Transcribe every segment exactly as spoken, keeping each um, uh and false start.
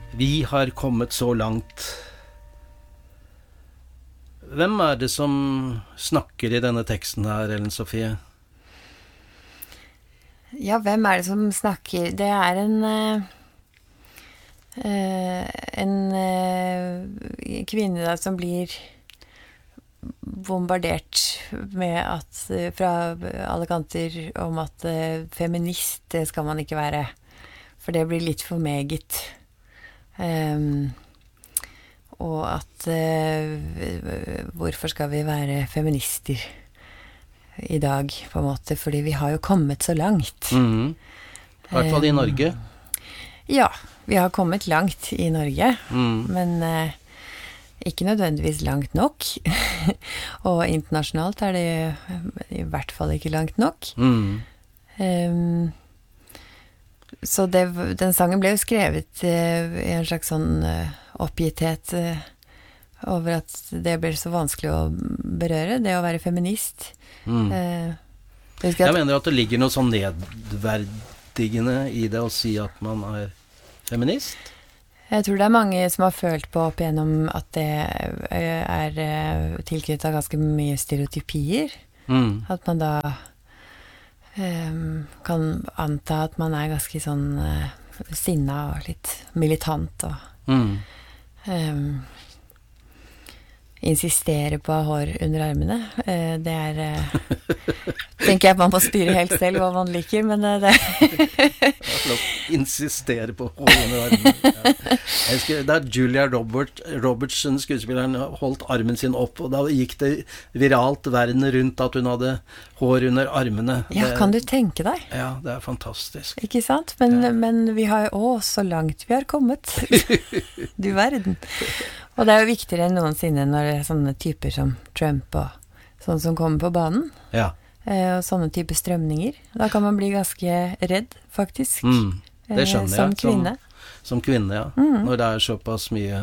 Vi har kommet så langt. Hvem er det som snakker i denne teksten her, Ellen Sofie? Ja, hvem er det som snakker? Det er en uh, en uh, kvinne da, som blir bombardert med at, fra alle kanter om at uh, feminist, det skal man ikke være. For det blir litt for meget. Um, og at uh, hvorfor skal vi være feminister i dag, på en måte, fordi vi har jo kommet så langt. Mm. I hvert fall i Norge. Um, ja, vi har kommet langt i Norge, mm. men uh, ikke nødvendigvis langt nok. Og internasjonalt er det i hvert fall ikke langt nok. Mm. Um, Så det, den sangen ble jo skrevet uh, i en slags sånn uh, oppgitthet uh, over at det ble så vanskelig å berøre, det å være feminist. Mm. Uh, jeg, jeg mener at det ligger noe sånn nedverdigende i det å si at man er feminist. Jeg tror det er mange som har følt på opp igjennom at det er uh, tilknyttet ganske mye stereotypier. Mm. At man da Um, kan anta at man er ganske sånn uh, sinna og litt militant og mm. um, insistere på hår under armene. Uh, det er uh, tenker jeg man må styre helt selv hva man liker, men uh, det insistere på hår under armene. Ja. Jeg husker, da Julia Robert, Robertson, skuespilleren, holdt armen sin opp, og da gikk det viralt verden rundt at hun hadde hår under armene. Ja, det, kan du tenke deg? Ja, det er fantastisk. Ikke sant? Men, ja. men vi har jo, å, så langt vi har kommet. Du verden. Og det er jo viktigere enn noensinne når det er sånne typer som Trump og sånne som kommer på banen. Ja. Eh, og sånne typer strømninger. Da kan man bli ganske redd, faktisk. Mm, det skjønner eh, som jeg. Kvinne. Som, som kvinne, ja. Mm. Når det er såpass mye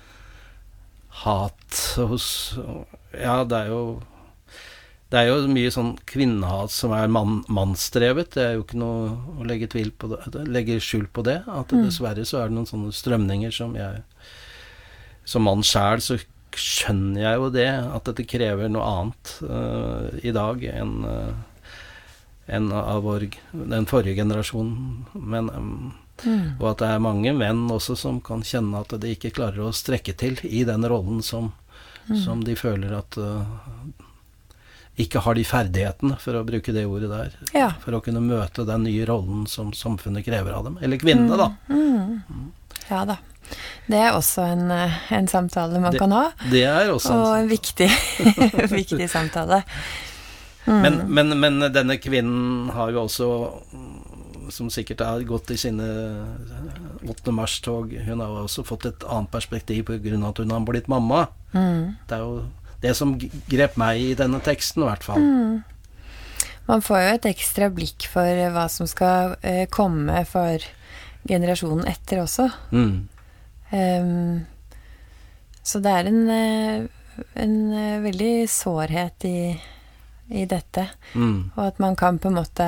hat hos... Ja, det er jo... Det er jo mye sånn kvinnehat som er mann, mannsdrevet. Det er jo ikke noe å legge tvil på det, legge skjul på det. At mm. dessverre så er det noen sånne strømninger som jeg... Som mann selv så skjønner jeg jo det, at dette krever noe annet uh, i dag enn uh, enn av vår, den forrige generasjonen. Men, um, mm. og at det er mange menn også som kan kjenne at de ikke klarer å strekke til i den rollen som, mm. som de føler at uh, ikke har de ferdighetene, for å bruke det ordet der, ja. For å kunne møte den nye rollen som samfunnet krever av dem. Eller kvinnene, da. Mm. Mm. Ja da. Det er også en, en samtale man det, kan ha. Det er også og en viktig, viktig samtale. Mm. Men, men, men denne kvinnen har jo også, som sikkert har gått i sine åttende mars-tog, hun har jo også fått et annet perspektiv på grunn av at hun har blitt mamma. Mm. Det er jo det som grep meg i denne teksten, i hvert fall. Mm. Man får jo et ekstra blikk for hva som skal eh, komme for generasjonen etter også. Mm. Um, så det er en, en veldig sårhet i, i dette. Mm. Og at man kan på en måte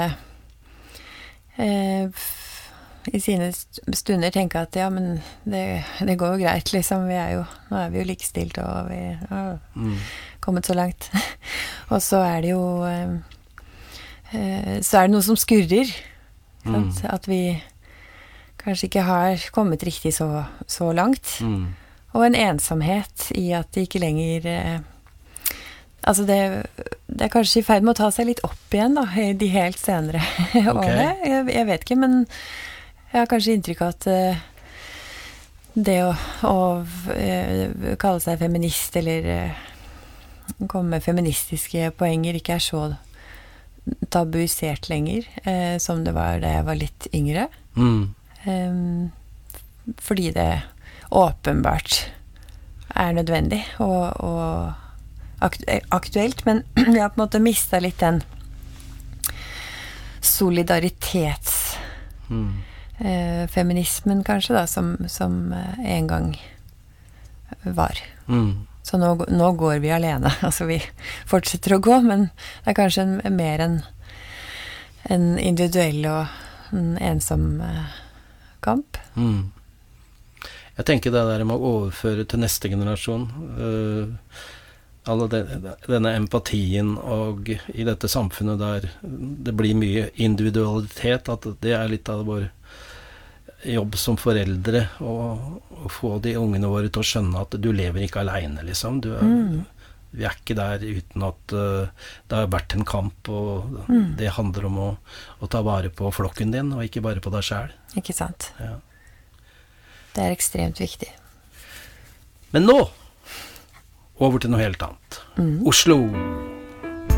eh, i sine stunder tenke at ja, men det, det går jo greit, liksom. Vi er jo, nå er vi jo likestilt, og vi har mm. kommet så langt. Og så er det jo eh, så er det noe som skurrer. Mm. At vi kanskje ikke har kommet riktig så, så langt. Mm. Og en ensomhet i at det ikke lenger eh, altså det, det er kanskje i ferd med å ta seg litt opp igjen da, de helt senere okay. årene. Jeg, jeg vet ikke, men jeg har kanskje inntrykk av at eh, det å, å eh, kalle seg feminist eller eh, komme med feministiske poenger ikke er så tabuisert lenger eh, som det var da jeg var litt yngre. Mm. Um, fordi det åpenbart er nødvendig og, og aktuelt, men vi har på en måte mistet litt den solidaritets mm. eh, feminismen kanskje da, som, som eh, en gang var. Mm. Så nå, nå går vi alene, altså vi fortsetter å gå, men det er kanskje en, mer en, en individuell og en ensom eh, kamp. Mm. jeg tenker det der med å overføre til neste generasjon uh, alle det, denne empatien og i dette samfunnet der det blir mye individualitet, at det er litt av vår jobb som foreldre å, å få de ungene våre til å skjønne at du lever ikke alene, liksom. Du er, mm. Vi er ikke der uten at uh, det har vært en kamp, og mm. det handler om å, å ta vare på flokken din, og ikke bare på deg selv. Ikke sant. Ja. Det er ekstremt viktig. Men nå over til noe helt annet. Mm. Oslo.